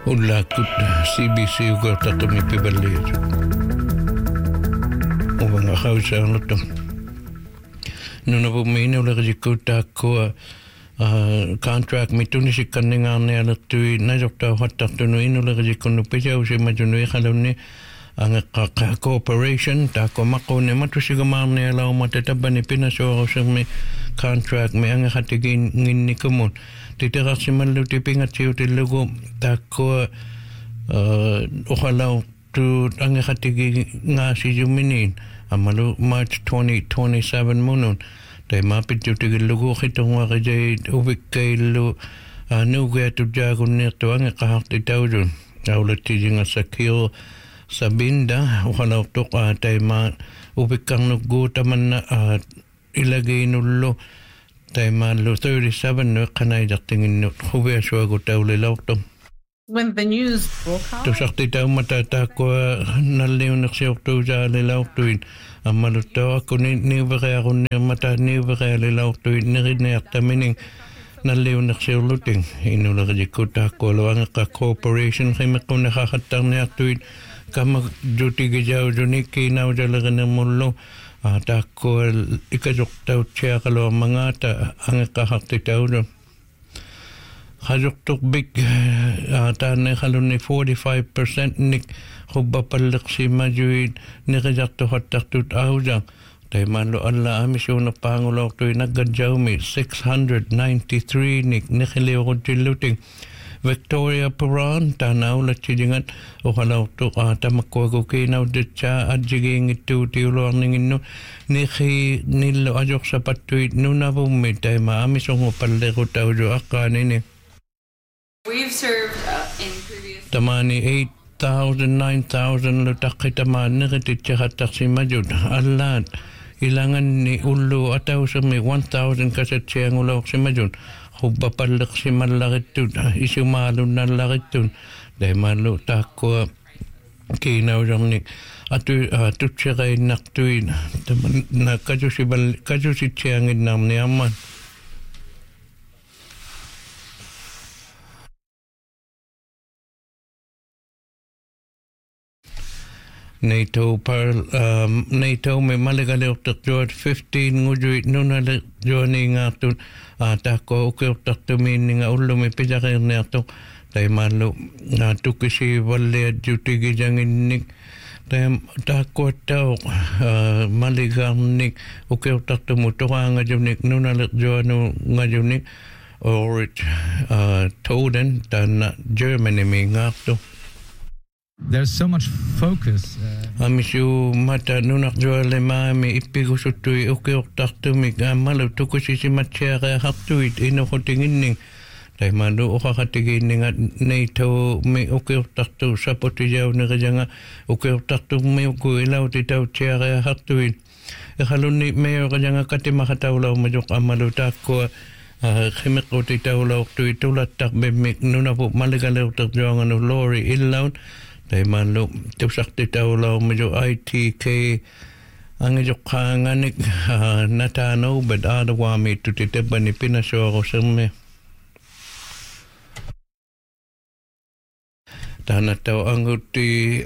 Ulla kut CBC ukortata mi piballeet. Uvanga hausaanotto. Nuna pumiina ulaqikkuutaakkuwa contract mitunisikkanningaarni alertui najortaa hattartunu inulaqikkunnu pisausimmatunu iqalunni angeqqa corporation taakkomaqqunni matusigamaarni alaumata tabbani pinasuorusermi contract mi angeqatigiinninnikumun titerarsimallu tipingatsiutillugu taakkua uqalau tu angeqatigi ngaasijuminiin amalu March 2027 munun tai mapitutigilugu qitonguaqijai uvikkaillu nuugiatujaagunniirtu angeqahartitaulun aulattigingassakkiu Sabinda uqalautuqa taima uvikkarnugguutamanna ilagiinullu taimaallu 37 nuiqqanaijartinginnut huviasuagu taulilautu when the news broke out tusartitaummata taakkua nalliunersiortuusaalilautuin ammaluttoakkuni niuverearunniarmata niuverealilautuin nerineartamining nalliunersiorlutin inulerikku taakkualuangeqqa corporation qimeqqunneqaqattarniartuin kama jutigijaujunikkiinaujalerinermullu taakkua ikasortautsiaqaluarmangaata angeqqaqartitaulu Hajuqtuqbik taanneqalunni 45% nik qubbapalleqsimajuit niqijartuhattartut auja taimallu alla amisuunerpaangulortui naggadjaumi 693 nik niqiliuquttilluting Victoria Puran taanaulatsilingat uqalautu tamakkuagu kiinautitsaa adjigiingittuutiuluarninginnu niqi nillu ajorsappattuit nunavummi taima amisungupallequtauju aqqaanini we've served in previous tamani 9,000 lutaqqitamaanneqititsaqattarsimajut allaat ilanganni ullu atausami 1,000 kasatsiangulorsimajun hubbapalleqsimallaqittut isumaalunnallaqitun taimallu taakkua kiinaujornik tutseqainnartuin tamanna kasusitsianginnarniamman NATO me malegaleortartuat 15 ngujuit nunale joaningaartun taakko ukeortartumiinninga ullumi pisareerniartuq taimallu tukisi valleat jutigijanginnik taakkuattauq maligaarnik ukeortartumu toqaangajunik nunale joanungajunik Ulrich Toden taanna Germany miingaartu There's so much focus. Amisu mata nunaqjuale maami ippigusuttui ukiortartumik ammalu tukusisimatsiaqa hartuit inoqutinginning taimalu uqaqatigiinningat NATO mi ukiortartu sapotijaunerianga ukiortartummi uku ilautitautsiaqa hartuit iqalunni meoqajanga katimaqataulaumajoq ammalu taakkua qimeqqutitaulaortui tulattarbimik nunapu maligaleortarjuanganu Lori illaun taimallu tusartitaulaumajo ITK angejoqqaanganik natano bad adawami tutitebani pinasuaruserme tanattau angutti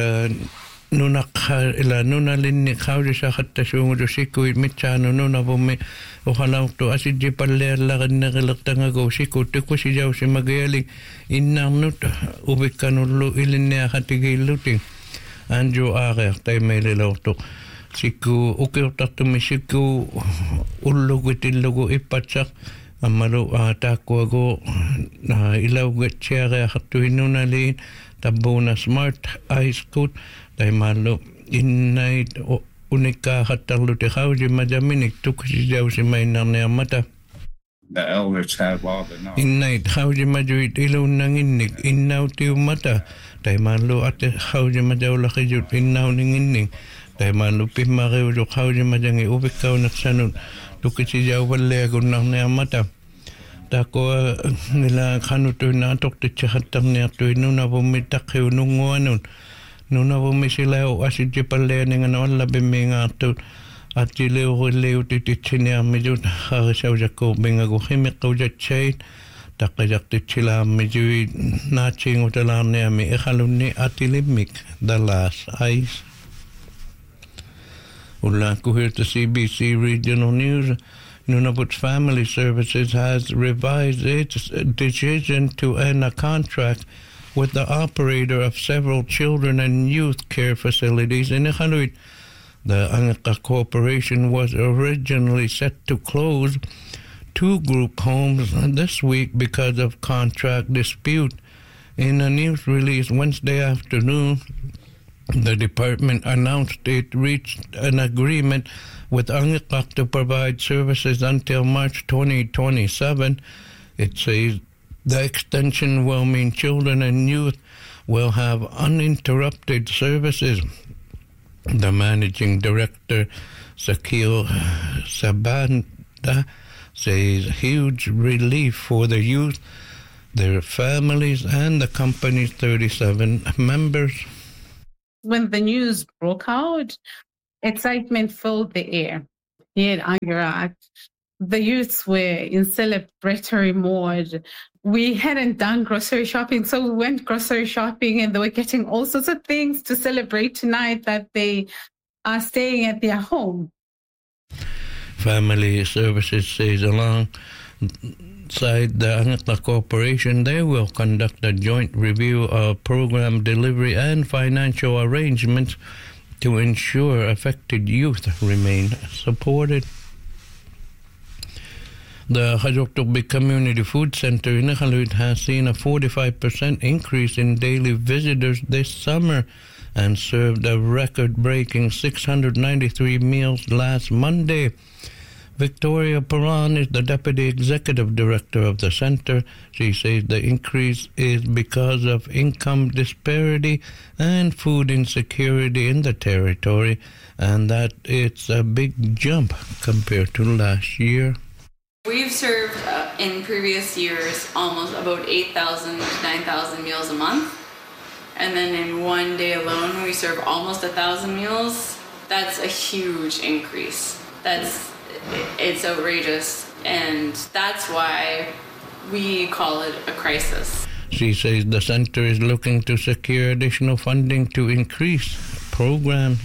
ila nunalinni qaudisaqattasuungutu sikkuit mitsaanu nunavummi uqalautu asijjipalleallaqinneqilertangagu sikkut tukusijausimagialik innarnut uvikkanullu ilinniaqatigiillutin Andrew Arer taimeililortu sikku ukiortartumi sikku ullugitillugu ippatsaq ammalu taakkuagu ilaugatsiareaqartuinnunaliin tabbuna smart ice taimallu innait unikkaaxattarluti qaujimajaminik tukusijausimainnarniammata the elders have all the knowledge. innait qaujimajuit ilunnanginnik innautiummata taimallu ate qaujimajaullaqijut innauninginning taimallu pimmariuju qaujimajangi uvikkaunersanut tukisijauvalleagunnarniammata taakkoa nila qanutuina atoqtitsaqattarniartuinnunavummi taqqiununguanun nunavummi silau asijjipalleaningana allabimmiingaartut attileurilliutititsiniarmijut qarisaujakkuurbingagu qimeqqujatsain Taqayaqtichila mijui naching utalani echaluni atilimik the last ice. Ulanku here to CBC Regional News. Nunavut's Family Services has revised its decision to end a contract with the operator of several children and youth care facilities in Iqaluit. The Angka Corporation was originally set to close 2 group homes this week because of contract dispute. In a news release Wednesday afternoon, the department announced it reached an agreement with Angkak to provide services until March 2027. It says the extension will mean children and youth will have uninterrupted services. The managing director, Sakil Sabanda, says huge relief for the youth, their families, and the company's 37 members. When the news broke out, excitement filled the air here at Angarat. The youths were in celebratory mode. We hadn't done grocery shopping, so we went grocery shopping, and they were getting all sorts of things to celebrate tonight that they are staying at their home. Family Services says alongside the Angkla Corporation, they will conduct a joint review of program delivery and financial arrangements to ensure affected youth remain supported. The Hajoktobi Community Food Center in Iqaluit has seen a 45% increase in daily visitors this summer and served a record-breaking 693 meals last Monday. Victoria Paran is the Deputy Executive Director of the center. She says the increase is because of income disparity and food insecurity in the territory, and that it's a big jump compared to last year. We've served in previous years almost about 8,000 to 9,000 meals a month. And then in one day alone, we serve almost 1,000 meals. That's a huge increase. It's outrageous. And that's why we call it a crisis. She says the center is looking to secure additional funding to increase programs.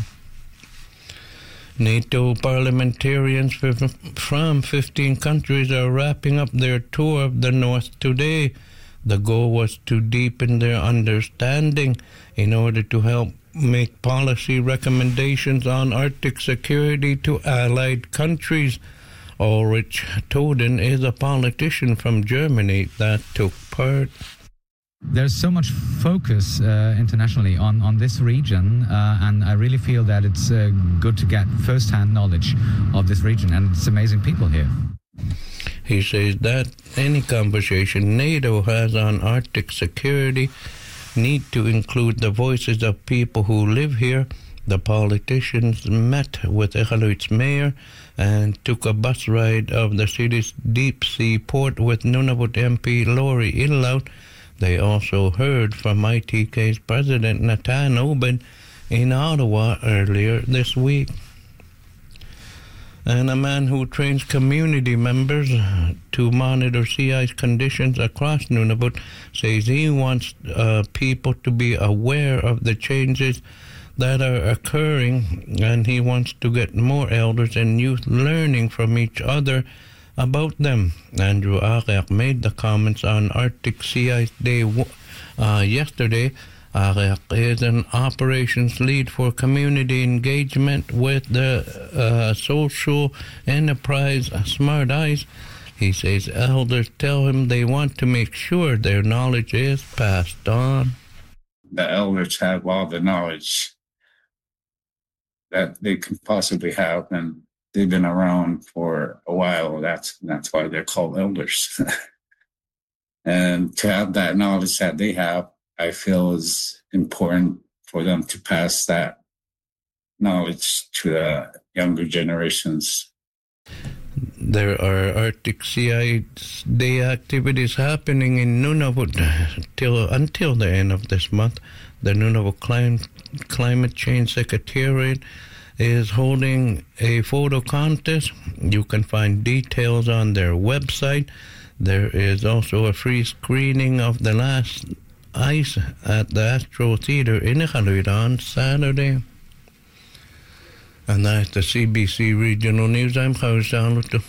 NATO parliamentarians from 15 countries are wrapping up their tour of the North today. The goal was to deepen their understanding in order to help make policy recommendations on Arctic security to allied countries. Ulrich Toden is a politician from Germany that took part. There's so much focus internationally on this region, and I really feel that it's good to get first-hand knowledge of this region, and it's amazing people here. He says that any conversation NATO has on Arctic security need to include the voices of people who live here. The politicians met with Iqaluit's mayor and took a bus ride of the city's deep-sea port with Nunavut MP Lori Illaut. They also heard from ITK's President Natan Obed in Ottawa earlier this week. And a man who trains community members to monitor sea ice conditions across Nunavut says he wants people to be aware of the changes that are occurring, and he wants to get more elders and youth learning from each other about them. Andrew Ariak made the comments on Arctic Sea Ice Day yesterday. Ariak is an operations lead for community engagement with the social enterprise Smart Ice. He says elders tell him they want to make sure their knowledge is passed on. The elders have all the knowledge that they can possibly have, and they've been around for a while. That's why they're called elders. And to have that knowledge that they have, I feel is important for them to pass that knowledge to the younger generations. There are Arctic Sea Ice Day activities happening in Nunavut until the end of this month. The Nunavut Climate Change Secretariat is holding a photo contest. You can find details on their website. There is also a free screening of The Last Ice at the Astro Theatre in Iqaluit on Saturday. And that's the CBC Regional News. I'm Howard Charlotte.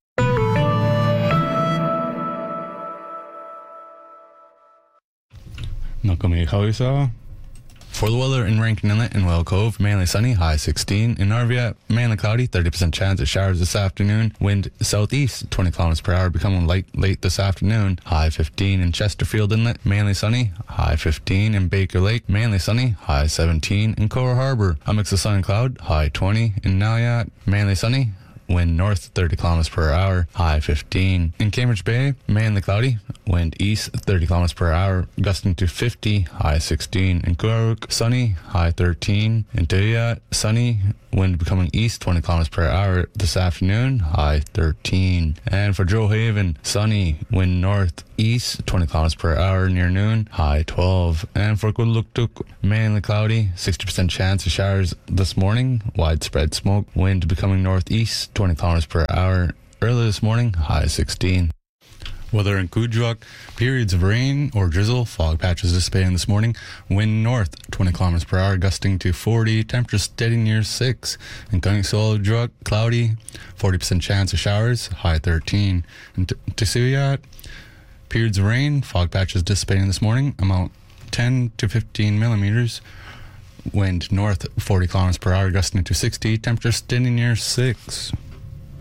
For the weather in Rankin Inlet and Well Cove, mainly sunny, high 16. In Arvia, mainly cloudy, 30% chance of showers this afternoon. Wind southeast, 20 kilometers per hour, becoming light late this afternoon, high 15. In Chesterfield Inlet, mainly sunny, high 15. In Baker Lake, mainly sunny, high 17. In Cora Harbour, a mix of sun and cloud, high 20. In Nalyat, mainly sunny, wind north 30 kilometers per hour, high 15. In Cambridge Bay, mainly cloudy, wind east 30 kilometers per hour, gusting to 50, high 16. In Coorg, sunny, high 13. In Duyat, sunny, wind becoming east 20 kilometers per hour this afternoon, high 13. And for Drohaven, sunny, wind north east 20 kilometers per hour near noon, high 12. And for Guluktuk, mainly cloudy, 60% chance of showers this morning, widespread smoke, wind becoming northeast 20 kilometers per hour early this morning, high 16. Weather in Kuujjuaq, periods of rain or drizzle, fog patches dissipating this morning, wind north 20 kilometers per hour, gusting to 40, temperature steady near 6. In Kungsholmjuaq, cloudy, 40% chance of showers, high 13. In Tisuyat, periods of rain, fog patches dissipating this morning, amount 10 to 15 millimeters, wind north 40 kilometers per hour, gusting to 60, temperature steady near 6.